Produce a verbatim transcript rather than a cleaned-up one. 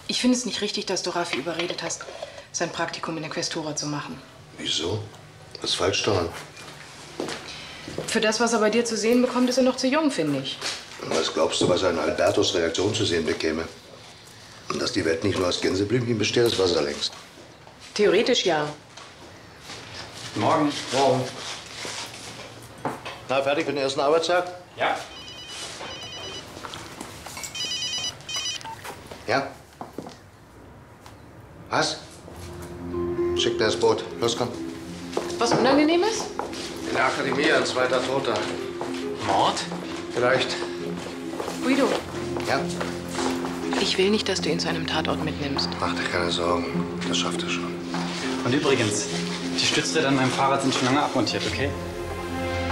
Ich finde es nicht richtig, dass du Raffi überredet hast, sein Praktikum in der Questura zu machen. Wieso? Was ist falsch daran? Für das, was er bei dir zu sehen bekommt, ist er noch zu jung, finde ich. Und was glaubst du, was er in Albertos Reaktion zu sehen bekäme? Und dass die Welt nicht nur aus Gänseblümchen besteht, das weiß er längst. Theoretisch ja. Morgen. Morgen. Na, fertig für den ersten Arbeitstag? Ja. Ja? Was? Schick mir das Boot. Los, komm. Was Unangenehmes? In der Akademie ein zweiter Toter. Mord? Vielleicht. Guido, Ja? ich will nicht, dass du ihn zu einem Tatort mitnimmst. Mach dir keine Sorgen. Das schafft er schon. Und übrigens, die Stütze an meinem Fahrrad sind schon lange abmontiert, okay?